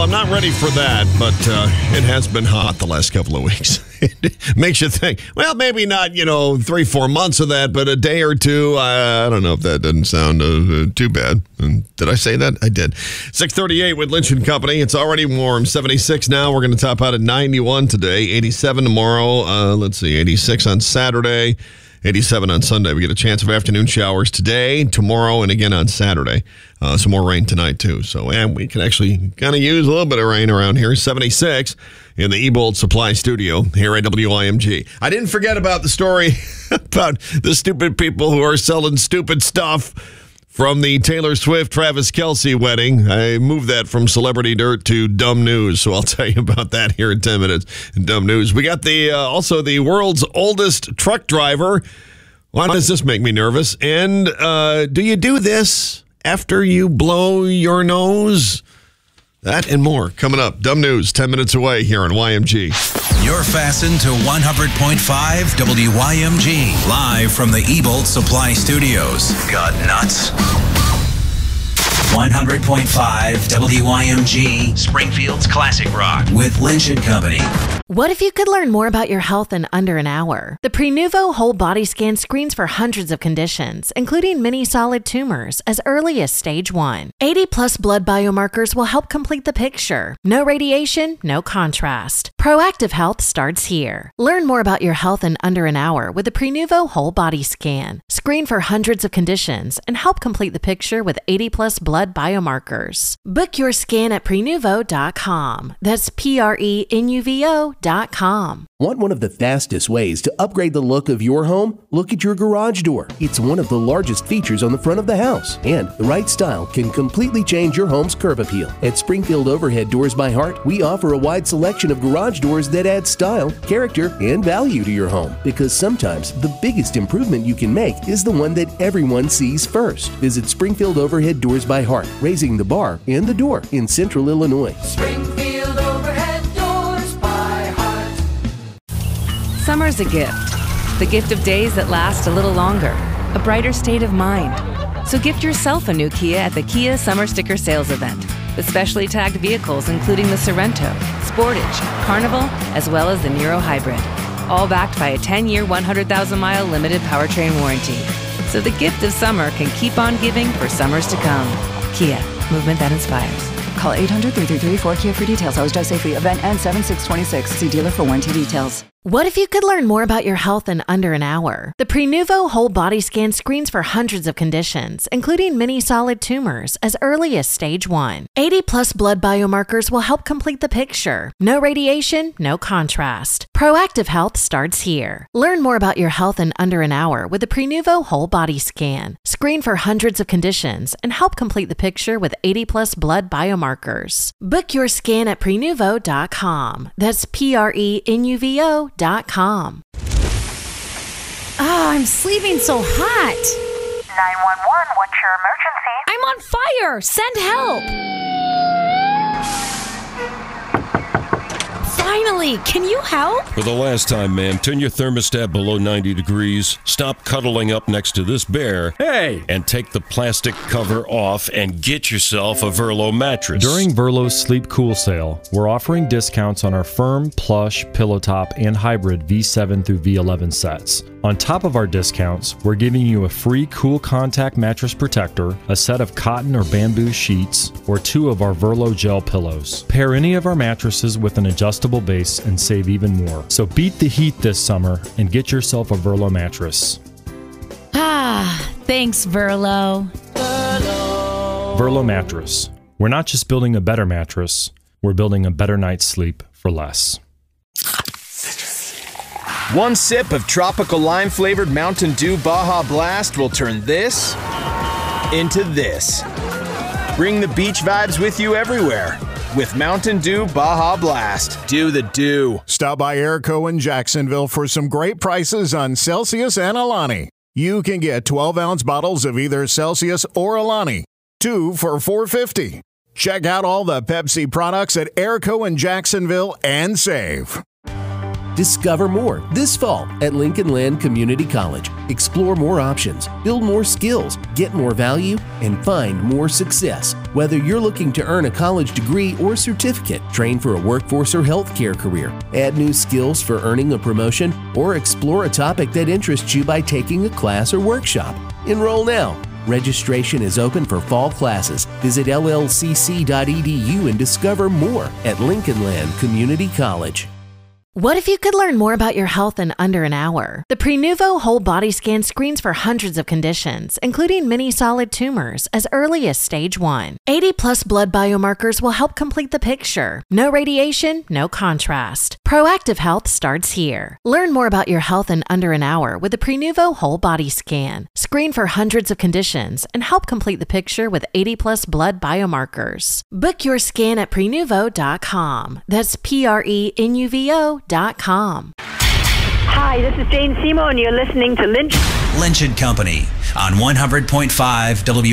I'm not ready for that, but it has been hot the last couple of weeks. It makes you think, well, maybe not, 3-4 months of that, but a day or two. I don't know if that doesn't sound too bad. Did I say that? I did. 6:38 with Lynch & Company. It's already warm. 76 now. We're going to top out at 91 today. 87 tomorrow. 86 on Saturday. 87 on Sunday. We get a chance of afternoon showers today, tomorrow, and again on Saturday. Some more rain tonight, too. So, and we can actually kind of use a little bit of rain around here. 76 in the Ebold Supply Studio here at WYMG. I didn't forget about the story about the stupid people who are selling stupid stuff from the Taylor Swift-Travis Kelce wedding. I moved that from celebrity dirt to dumb news, so I'll tell you about that here in 10 minutes. In dumb news. We got the also the world's oldest truck driver. Why does this make me nervous? And do you do this after you blow your nose? That and more coming up. Dumb news, 10 minutes away here on YMG. You're fastened to 100.5 WYMG, live from the Ebold Supply Studios. Got nuts? 100.5 WYMG, Springfield's classic rock, with Lynch & Company. What if you could learn more about your health in under an hour? The Prenuvo whole body scan screens for hundreds of conditions, including many solid tumors, as early as stage 1. 80-plus blood biomarkers will help complete the picture. No radiation, no contrast. Proactive health starts here. Learn more about your health in under an hour with the Prenuvo whole body scan. Screen for hundreds of conditions and help complete the picture with 80-plus blood biomarkers. Book your scan at Prenuvo.com. That's Prenuvo.com. Want one of the fastest ways to upgrade the look of your home? Look at your garage door. It's one of the largest features on the front of the house, and the right style can completely change your home's curb appeal. At Springfield Overhead Doors by Heart, we offer a wide selection of garage doors that add style, character, and value to your home, because sometimes the biggest improvement you can make is the one that everyone sees first. Visit Springfield Overhead Doors by Heart, raising the bar and the door in Central Illinois. Springfield Overhead Doors by Heart. Summer's a gift. The gift of days that last a little longer. A brighter state of mind. So gift yourself a new Kia at the Kia Summer Sticker Sales Event. With specially tagged vehicles including the Sorento, Sportage, Carnival, as well as the Niro Hybrid. All backed by a 10-year, 100,000-mile limited powertrain warranty. So the gift of summer can keep on giving for summers to come. Kia, movement that inspires. Call 800-333-4KIA for details. Always drive safely. Event ends 7/6/26. See dealer for warranty details. What if you could learn more about your health in under an hour? The Prenuvo whole body scan screens for hundreds of conditions, including many solid tumors, as early as stage 1. 80-plus blood biomarkers will help complete the picture. No radiation, no contrast. Proactive health starts here. Learn more about your health in under an hour with the Prenuvo whole body scan. Screen for hundreds of conditions and help complete the picture with 80-plus blood biomarkers. Book your scan at Prenuvo.com. That's Prenuvo.com. I'm sleeping so hot. 911, what's your emergency? I'm on fire. Send help. Finally, can you help? For the last time, ma'am, turn your thermostat below 90 degrees, stop cuddling up next to this bear, and take the plastic cover off and get yourself a Verlo mattress. During Verlo's Sleep Cool sale, we're offering discounts on our firm, plush, pillow top, and hybrid V7 through V11 sets. On top of our discounts, we're giving you a free Cool Contact mattress protector, a set of cotton or bamboo sheets, or 2 of our Verlo gel pillows. Pair any of our mattresses with an adjustable base and save even more. So beat the heat this summer and get yourself a Verlo mattress. Thanks, Verlo. Verlo mattress. We're not just building a better mattress, we're building a better night's sleep for less. One sip of tropical lime-flavored Mountain Dew Baja Blast will turn this into this. Bring the beach vibes with you everywhere with Mountain Dew Baja Blast. Do the dew. Stop by Airco in Jacksonville for some great prices on Celsius and Alani. You can get 12-ounce bottles of either Celsius or Alani, 2 for $4.50. Check out all the Pepsi products at Airco in Jacksonville and save. Discover more this fall at Lincoln Land Community College. Explore more options, build more skills, get more value, and find more success. Whether you're looking to earn a college degree or certificate, train for a workforce or healthcare career, add new skills for earning a promotion, or explore a topic that interests you by taking a class or workshop, enroll now. Registration is open for fall classes. Visit llcc.edu and discover more at Lincoln Land Community College. What if you could learn more about your health in under an hour? The Prenuvo Whole Body Scan screens for hundreds of conditions, including many solid tumors, as early as stage 1. 80-plus blood biomarkers will help complete the picture. No radiation, no contrast. Proactive health starts here. Learn more about your health in under an hour with the Prenuvo Whole Body Scan. Screen for hundreds of conditions and help complete the picture with 80-plus blood biomarkers. Book your scan at Prenuvo.com. That's Prenuvo.com. Hi, this is Jane Seymour, and you're listening to Lynch & Company on 100.5 W.